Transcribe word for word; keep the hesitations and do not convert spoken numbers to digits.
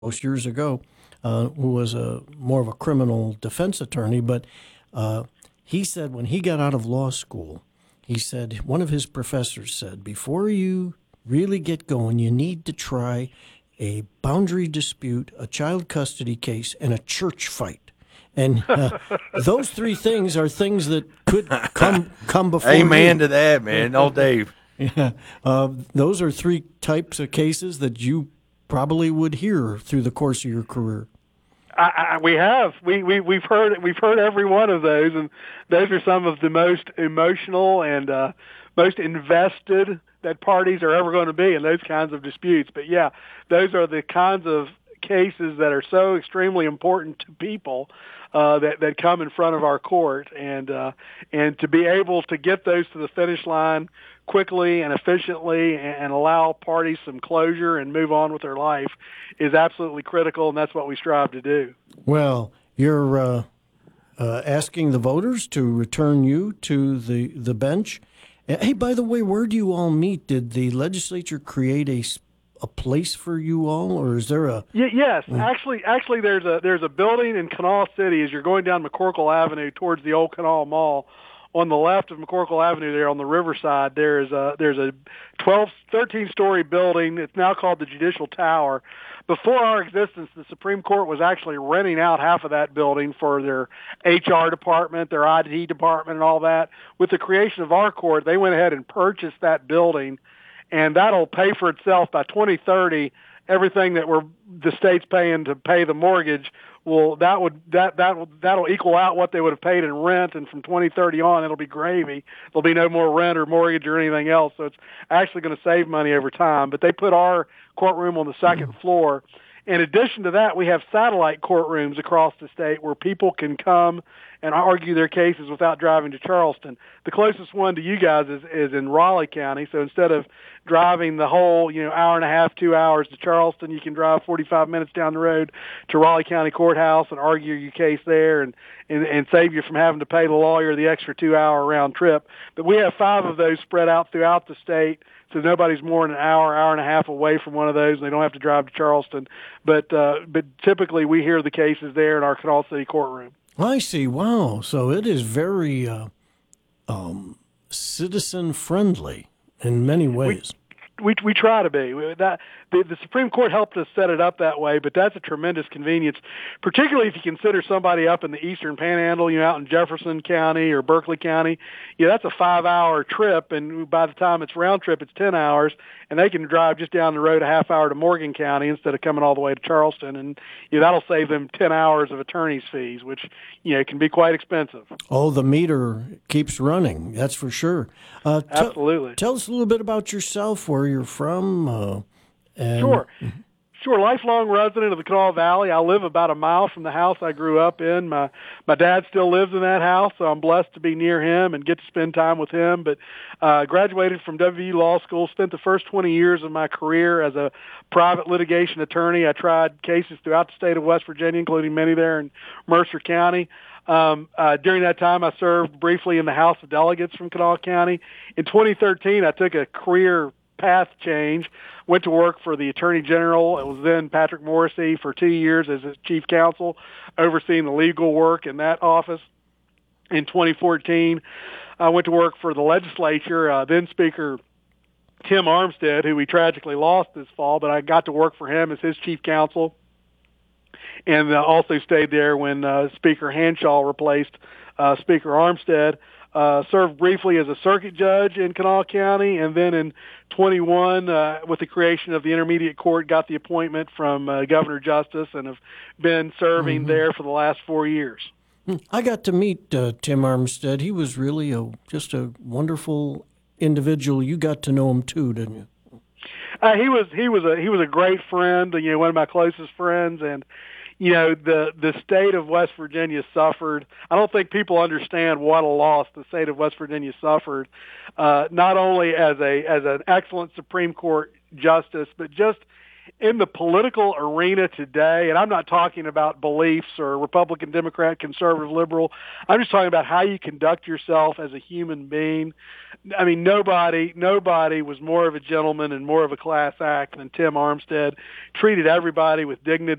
years ago, uh, who was a more of a criminal defense attorney, but uh, he said when he got out of law school, he said one of his professors said, before you really get going, you need to try a boundary dispute, a child custody case, and a church fight. And uh, those three things are things that could come come before Amen you. to that, man. Oh, Dave. Yeah, uh, those are three types of cases that you probably would hear through the course of your career. I, I, we have we, we we've heard we've heard every one of those, and those are some of the most emotional and uh, most invested that parties are ever going to be in those kinds of disputes. But yeah, those are the kinds of cases that are so extremely important to people uh, that that come in front of our court, and uh, and to be able to get those to the finish line quickly and efficiently and allow parties some closure and move on with their life is absolutely critical, and that's what we strive to do. Well, you're uh, uh, asking the voters to return you to the, the bench. Hey, by the way, where do you all meet? Did the legislature create a, a place for you all, or is there a... Y- yes, actually, actually, there's a there's a building in Kanawha City as you're going down McCorkle Avenue towards the old Kanawha Mall. On the left of McCorkle Avenue there on the riverside, there is a, there's a twelve, thirteen-story building. It's now called the Judicial Tower. Before our existence, the Supreme Court was actually renting out half of that building for their H R department, their I T department, and all that. With the creation of our court, they went ahead and purchased that building, and that'll pay for itself by twenty thirty. Everything that we're the state's paying to pay the mortgage, well, that would that that will that'll equal out what they would have paid in rent, and from twenty thirty on, it'll be gravy. There'll be no more rent or mortgage or anything else, so it's actually going to save money over time. But they put our courtroom on the second floor. In addition to that, we have satellite courtrooms across the state where people can come and argue their cases without driving to Charleston. The closest one to you guys is, is in Raleigh County, so instead of driving the whole, you know, hour and a half, two hours to Charleston, you can drive forty-five minutes down the road to Raleigh County Courthouse and argue your case there and, and, and save you from having to pay the lawyer the extra two-hour round trip. But we have five of those spread out throughout the state, so nobody's more than an hour, hour and a half away from one of those, and they don't have to drive to Charleston. But uh, but typically we hear the cases there in our Kanawha City courtroom. I see. Wow. So it is very uh, um, citizen-friendly in many ways. We we try to be. That the, the Supreme Court helped us set it up that way, but that's a tremendous convenience, particularly if you consider somebody up in the Eastern Panhandle, you know, out in Jefferson County or Berkeley County. Yeah, that's a five-hour trip, and by the time it's round trip, it's ten hours, and they can drive just down the road a half hour to Morgan County instead of coming all the way to Charleston, and you know, that'll save them ten hours of attorney's fees, which you know can be quite expensive. Oh, the meter keeps running. That's for sure. Uh, t- Absolutely. Tell us a little bit about yourself, where you're from. Uh, and Sure. Sure, lifelong resident of the Kanawha Valley. I live about a mile from the house I grew up in. My my dad still lives in that house, so I'm blessed to be near him and get to spend time with him. But uh, graduated from W V U Law School, spent the first twenty years of my career as a private litigation attorney. I tried cases throughout the state of West Virginia, including many there in Mercer County. Um, uh, during that time, I served briefly in the House of Delegates from Kanawha County. In twenty thirteen, I took a career path change, went to work for the Attorney General. It was then Patrick Morrissey for two years as his chief counsel, overseeing the legal work in that office. In twenty fourteen, I went to work for the legislature, uh, then Speaker Tim Armstead, who we tragically lost this fall, but I got to work for him as his chief counsel, and uh, also stayed there when uh, Speaker Hanshaw replaced uh, Speaker Armstead. Uh, served briefly as a circuit judge in Kanawha County, and then in twenty-one, uh, with the creation of the Intermediate Court, got the appointment from uh, Governor Justice and have been serving mm-hmm. there for the last four years. I got to meet uh, Tim Armstead. He was really a just a wonderful individual. You got to know him too, didn't you? Uh, he was he was a he was a great friend. You know, one of my closest friends, and you know, the the state of West Virginia suffered. I don't think people understand what a loss the state of West Virginia suffered, uh, not only as a as an excellent Supreme Court justice, but just in the political arena today, and I'm not talking about beliefs or Republican, Democrat, conservative, liberal. I'm just talking about how you conduct yourself as a human being. I mean, nobody, nobody was more of a gentleman and more of a class act than Tim Armstead. Treated everybody with dignity.